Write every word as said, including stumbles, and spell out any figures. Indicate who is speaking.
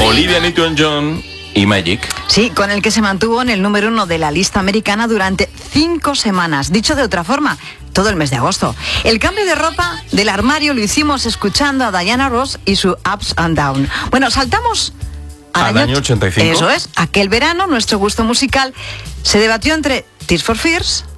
Speaker 1: Olivia Newton-John y Magic.
Speaker 2: Sí, con el que se mantuvo en el número uno de la lista americana durante cinco semanas. Dicho de otra forma, todo el mes de agosto. El cambio de ropa del armario lo hicimos escuchando a Diana Ross y su Ups and Down. Bueno, saltamos al,
Speaker 1: al año, año ochenta y cinco.
Speaker 2: Eso es, aquel verano nuestro gusto musical se debatió entre Tears for Fears